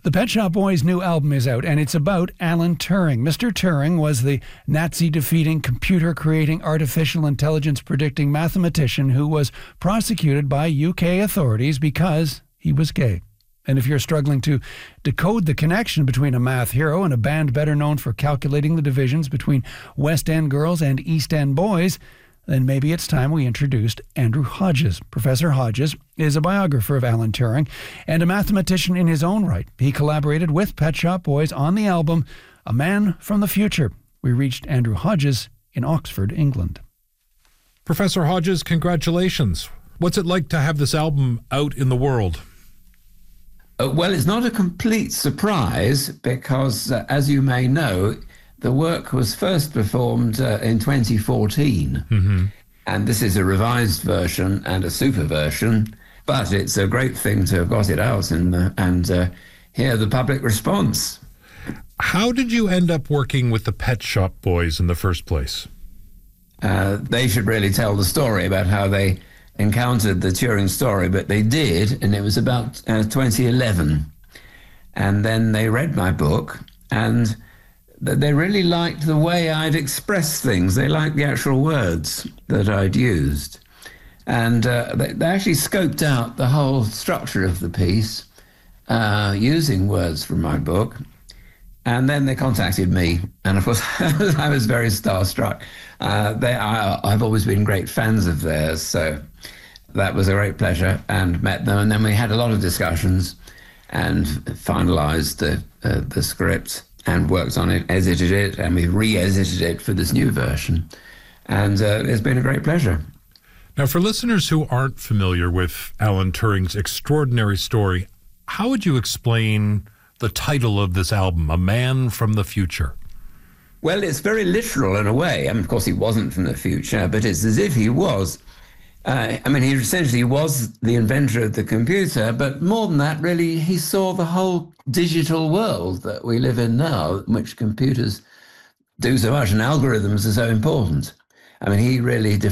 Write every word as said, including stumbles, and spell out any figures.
The Pet Shop Boys' new album is out, and it's about Alan Turing. Mister Turing was the Nazi-defeating, computer-creating, artificial intelligence-predicting mathematician who was prosecuted by U K authorities because he was gay. And if you're struggling to decode the connection between a math hero and a band better known for calculating the divisions between West End girls and East End boys, then maybe it's time we introduced Andrew Hodges. Professor Hodges is a biographer of Alan Turing and a mathematician in his own right. He collaborated with Pet Shop Boys on the album A Man from the Future. We reached Andrew Hodges in Oxford, England. Professor Hodges, congratulations. What's it like to have this album out in the world? Uh, well, it's not a complete surprise because, uh, as you may know, the work was first performed uh, in twenty fourteen, mm-hmm. and this is a revised version and a super version, but it's a great thing to have got it out and, uh, and uh, hear the public response. How did you end up working with the Pet Shop Boys in the first place? Uh, they should really tell the story about how they encountered the Turing story, but they did, and it was about uh, twenty eleven. And then they read my book, and they really liked the way I'd expressed things. They liked the actual words that I'd used. And uh, they, they actually scoped out the whole structure of the piece uh, using words from my book. And then they contacted me. And of course, I was very starstruck. Uh, they, I, I've always been great fans of theirs. So that was a great pleasure, and met them. And then we had a lot of discussions and finalized the, uh, the script and worked on it, edited it, and we re-edited it for this new version. And uh, it's been a great pleasure. Now, for listeners who aren't familiar with Alan Turing's extraordinary story, how would you explain the title of this album, A Man from the Future? Well, it's very literal in a way. I mean, of course, he wasn't from the future, but it's as if he was. Uh, I mean, he essentially was the inventor of the computer, but more than that, really, he saw the whole digital world that we live in now, in which computers do so much and algorithms are so important. I mean, he really